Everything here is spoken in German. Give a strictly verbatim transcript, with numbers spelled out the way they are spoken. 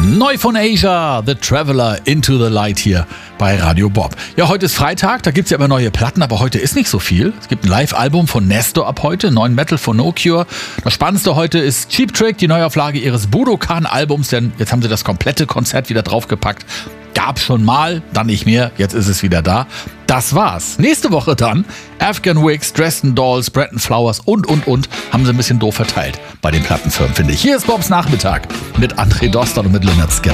Neu von Asia, The Traveler into the Light hier bei Radio Bob. Ja, heute ist Freitag, da gibt es ja immer neue Platten, aber heute ist nicht so viel. Es gibt ein Live-Album von Nestor ab heute, neuen Metal von No Cure. Das Spannendste heute ist Cheap Trick, die Neuauflage ihres Budokan-Albums, denn jetzt haben sie das komplette Konzert wieder draufgepackt. Gab schon mal, dann nicht mehr, jetzt ist es wieder da. Das war's. Nächste Woche dann Afghan Wigs, Dresden Dolls, Breton Flowers und, und, und haben sie ein bisschen doof verteilt bei den Plattenfirmen, finde ich. Hier ist Bobs Nachmittag mit André Dostal und mit Lynyrd Skynyrd.